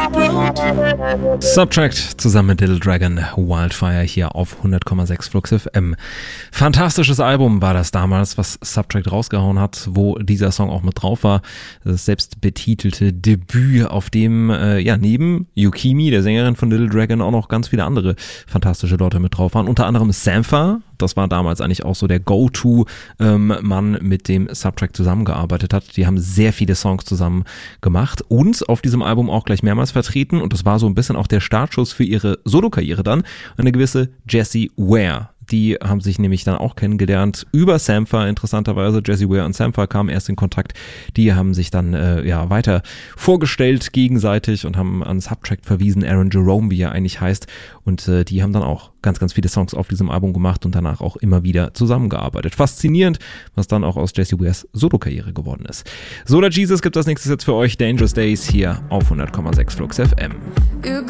Subtract zusammen mit Little Dragon, Wildfire hier auf 100,6 Flux FM. Fantastisches Album war das damals, was Subtract rausgehauen hat, wo dieser Song auch mit drauf war. Das selbstbetitelte Debüt, auf dem neben Yukimi, der Sängerin von Little Dragon, auch noch ganz viele andere fantastische Leute mit drauf waren. Unter anderem Sampha. Das war damals eigentlich auch so der Go-To-Mann, mit dem Subtract zusammengearbeitet hat. Die haben sehr viele Songs zusammen gemacht und auf diesem Album auch gleich mehrmals vertreten. Und das war so ein bisschen auch der Startschuss für ihre Solokarriere dann. Eine gewisse Jessie Ware. Die haben sich nämlich dann auch kennengelernt über Sampha, interessanterweise. Jessie Ware und Sampha kamen erst in Kontakt. Die haben sich dann weiter vorgestellt gegenseitig und haben an Subtract verwiesen, Aaron Jerome, wie er eigentlich heißt. Und die haben dann auch ganz, ganz viele Songs auf diesem Album gemacht und danach auch immer wieder zusammengearbeitet. Faszinierend, was dann auch aus Jessie Wares Solo-Karriere geworden ist. Soda Jesus gibt das nächstes jetzt für euch. Dangerous Days hier auf 100,6 Flux FM.